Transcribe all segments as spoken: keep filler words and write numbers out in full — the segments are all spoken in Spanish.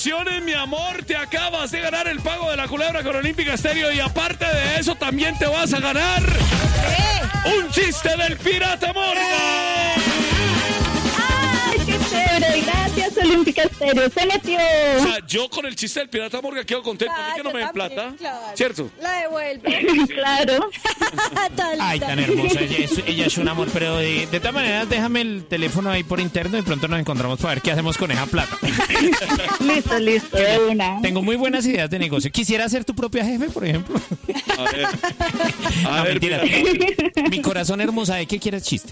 Felicitaciones, mi amor, te acabas de ganar el pago de la culebra con Olímpica Estéreo y aparte de eso también te vas a ganar ¿Qué? un chiste del Pirata Morgan. ¡Ay, qué chévere! Gracias, Olímpica Estéreo. Se metió. O sea, yo con el chiste del Pirata Morgan quedo contento, a mí que no me den plata, Claro. ¿cierto? La devuelve. Claro. Ay, tan hermosa. Ella es, ella es un amor, pero de, de todas maneras, déjame el teléfono ahí por interno y pronto nos encontramos para ver qué hacemos con esa plata. Listo, listo, de una. Tengo muy buenas ideas de negocio. ¿Quisiera ser tu propia jefe, por ejemplo? A ver. A No, ver, mentira. Pirata. Mi corazón hermosa, ¿de qué quieres chiste?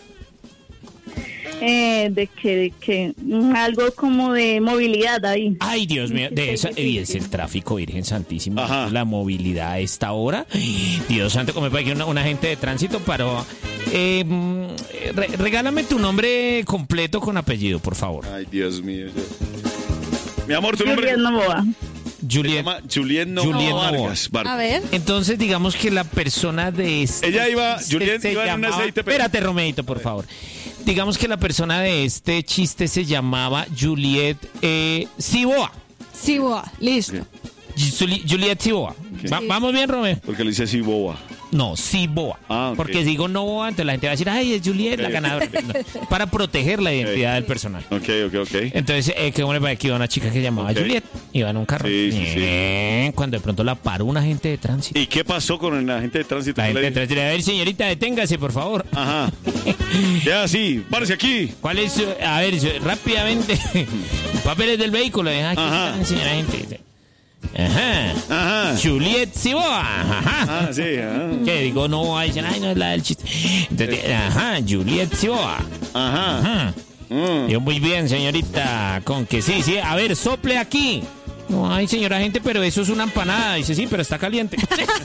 Eh, de que, de que mm, algo como de movilidad ahí. Ay, Dios mío, de esa, y es el tráfico, Virgen Santísima, Ajá. la movilidad a esta hora. Dios santo, como me parece que una, un agente de tránsito paró. Eh, mm, re- regálame tu nombre completo con apellido, por favor. Ay, Dios mío. Mi amor, tu nombre Julián Novoa. se Juliet. llama Juliet Novoa Juliet Novoa. Vargas. Vargas. A ver. Entonces, digamos que la persona de este... Ella iba- chiste Juliet se iba en un llamaba- aceite, pero- Espérate, Romeito, por favor. Digamos que la persona de este chiste se llamaba Juliet eh, Siboa. Sí, boa. Listo. Juli- Juliet Siboa. Va- ¿Vamos bien, Romeo? Porque le dice así boba. No, Siboa. Ah, ok. Porque si digo Novoa, entonces la gente va a decir, ay, es Juliet la Ok. ganadora. No, para proteger la identidad del personaje. Ok, ok, ok. Entonces, eh, que bueno, que iba una chica que se llamaba Ok. Juliet. Iba en un carro. Sí, sí, sí. Eh, Cuando de pronto la paró un agente de tránsito. ¿Y qué pasó con el agente de tránsito? La ¿Qué gente le de dijo? tránsito, a ver, señorita, deténgase, por favor. Ajá. Ya, sí, párese aquí. ¿Cuál es? su- A ver, su- rápidamente. Papeles del vehículo. Ajá, aquí Ajá. están, señora gente. Ajá. Ajá. Juliet Siboa. Ajá. Ah, sí, ajá. Que digo, no, dicen, ay, no es la del chiste. Entonces, ajá, Juliet Siboa. Ajá. Ajá. Mm. Yo muy bien, señorita, con que sí, sí. A ver, sople aquí. No, ay, señora gente, pero eso es una empanada. Dice, sí, pero está caliente.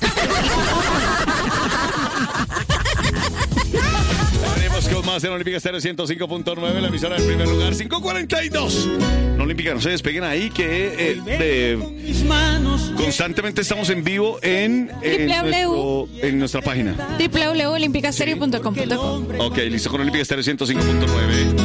Venimos con más en Olímpica Estéreo ciento cinco punto nueve, la emisora del primer lugar, cinco cuarenta y dos. No, Olímpica, no se despeguen ahí, que eh, de- constantemente estamos en vivo en, en, W W W. nuestro- en nuestra página. doble u doble u doble u punto olímpica estéreo punto com punto co. Ok, listo con Olímpica Estéreo ciento cinco punto nueve.